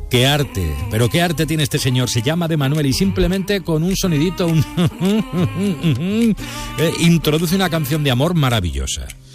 ¡Qué arte! Pero qué arte tiene este señor. Se llama De Manuel y simplemente con un sonidito introduce una canción de amor maravillosa.